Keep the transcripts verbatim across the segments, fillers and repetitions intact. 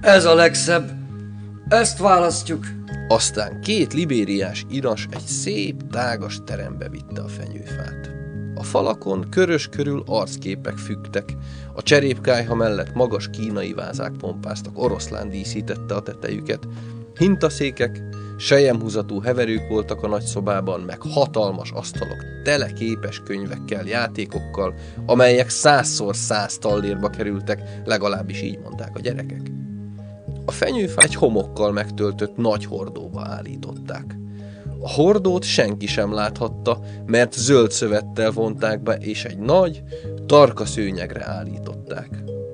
Ez a legszebb. Ezt választjuk. Aztán két libériás iras egy szép, tágas terembe vitte a fenyőfát. A falakon körös körül arcképek függtek, a cserépkályha mellett magas kínai vázák pompáztak, oroszlán díszítette a tetejüket, hintaszékek, selyemhúzatú heverők voltak a nagyszobában, meg hatalmas asztalok, tele képes könyvekkel, játékokkal, amelyek százszor száz tallérba kerültek, legalábbis így mondták a gyerekek. A fenyőfát egy homokkal megtöltött nagy hordóba állították. A hordót senki sem láthatta, mert zöld szövettel vonták be, és egy nagy, tarka szőnyegre állították.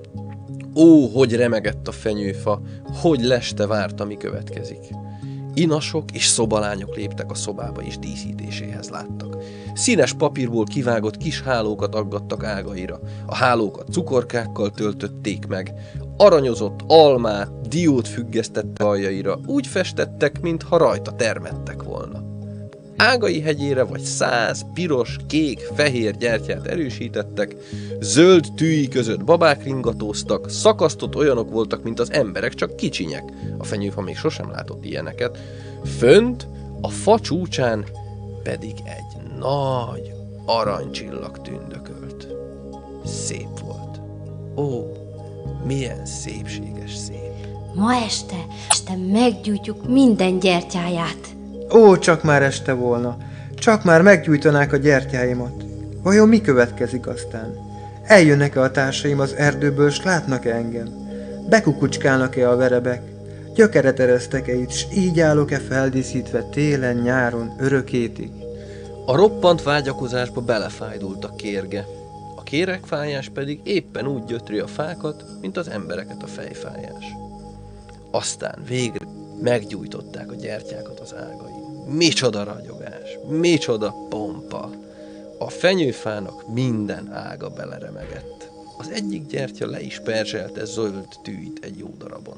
Ó, hogy remegett a fenyőfa, hogy leste várta, mi következik. Inasok és szobalányok léptek a szobába, és díszítéséhez láttak. Színes papírból kivágott kis hálókat aggattak ágaira, a hálókat cukorkákkal töltötték meg, aranyozott almát, diót függesztette aljaira, úgy festettek, mintha rajta termettek volna. Ágai hegyére vagy száz, piros, kék, fehér gyertyát erősítettek, zöld tűi között babák ringatóztak, szakasztott olyanok voltak, mint az emberek, csak kicsinyek. A fenyőfa még sosem látott ilyeneket. Fönt, a fa csúcsán pedig egy nagy aranycsillag tündökölt. Szép volt. Ó, milyen szépséges szép. Ma este, este meggyújtjuk minden gyertyáját. Ó, csak már este volna. Csak már meggyújtanák a gyertyáimat. Vajon mi következik aztán? Eljönnek-e a társaim az erdőből, s látnak-e engem? Bekukucskálnak-e a verebek? Gyökeret eresztek-e itt, s így állok-e feldíszítve télen, nyáron, örökétig? A roppant vágyakozásba belefájdult a kérge. A kéregfájás pedig éppen úgy gyötri a fákat, mint az embereket a fejfájás. Aztán végre meggyújtották a gyertyákat az ágain. Micsoda ragyogás, micsoda pompa! A fenyőfának minden ága beleremegett. Az egyik gyertya le is perzselte zöld tűit egy jó darabon.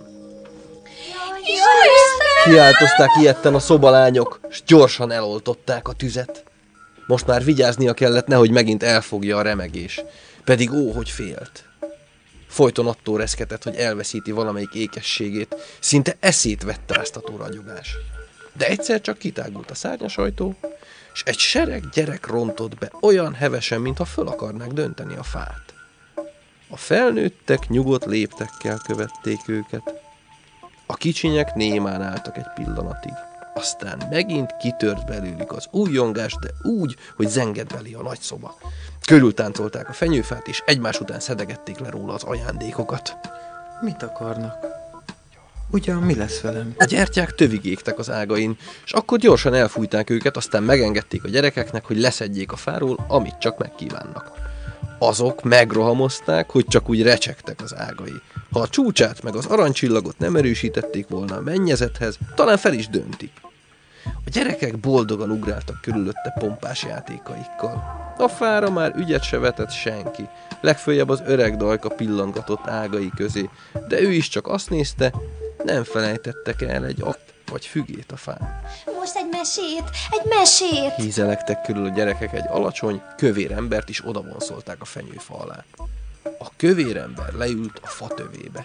Kiáltozták ijedten a szobalányok, s gyorsan eloltották a tüzet. Most már vigyáznia kellett, nehogy megint elfogja a remegés. Pedig ó, hogy félt. Folyton attól reszketett, hogy elveszíti valamelyik ékességét, szinte eszét vette ráztató ragyogás. De egyszer csak kitágult a szárnyasajtó, és egy sereg gyerek rontott be olyan hevesen, mintha föl akarnák dönteni a fát. A felnőttek nyugodt léptekkel követték őket. A kicsinyek némán álltak egy pillanatig. Aztán megint kitört belőlük az újjongás, de úgy, hogy zengett belé a nagy szoba. Körültáncolták a fenyőfát, és egymás után szedegették le róla az ajándékokat. Mit akarnak? Ugyan mi lesz velem? A gyertyák tövig égtek az ágain, és akkor gyorsan elfújták őket, aztán megengedték a gyerekeknek, hogy leszedjék a fáról, amit csak megkívánnak. Azok megrohamozták, hogy csak úgy recsegtek az ágai. Ha a csúcsát meg az aranycsillagot nem erősítették volna a mennyezethez, talán fel is döntik. A gyerekek boldogan ugráltak körülötte pompás játékaikkal. A fára már ügyet se vetett senki, legföljebb az öreg dajka pillantgatott ágai közé, de ő is csak azt nézte, nem felejtettek el egy app vagy fügét a fán. Most egy mesét, egy mesét! Hízelektek körül a gyerekek egy alacsony, kövér embert is odavonszolták a fenyőfa alá. A kövér ember leült a fa tövébe.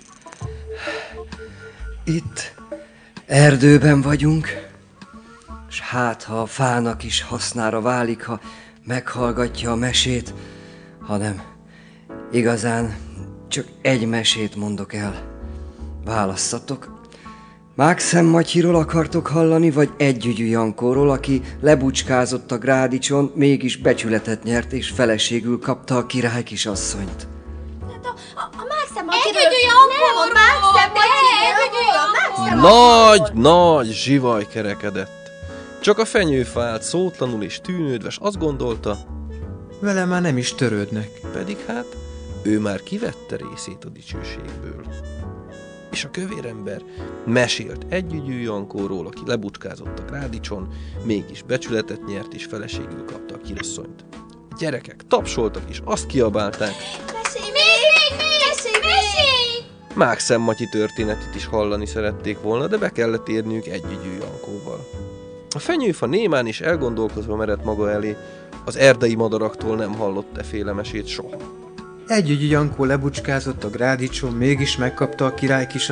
Itt erdőben vagyunk, s hát, ha a fának is hasznára válik, ha meghallgatja a mesét, hanem igazán csak egy mesét mondok el. Válasszatok. Mákszem Matyiról akartok hallani, vagy Együgyű Jankóról, aki lebucskázott a grádicson, mégis becsületet nyert, és feleségül kapta a király kisasszonyt? Hát a, a, a Mákszem Matyiről... Együgyű Jankóról! Mákszem Matyiről! Nagy, nagy zsivaj kerekedett. Csak a fenyőfa állt szótlanul és tűnődve, s azt gondolta, Vele már nem is törődnek. pedig hát ő már kivette részét a dicsőségből. És a kövérember mesélt Együgyű Jankóról, aki lebucskázott a grádicson, mégis becsületet nyert és feleségül kapta a kisasszonyt. A gyerekek tapsoltak és azt kiabálták, Mesélj még! Mesélj még! Mákszem Matyi történetét is hallani szerették volna, de be kellett érniük Együgyű Jankóval. A fenyőfa némán is elgondolkozva merett maga elé, az erdei madaraktól nem hallott e féle mesét soha. Együgyű Jankó lebucskázott a grádicson, mégis megkapta a király kis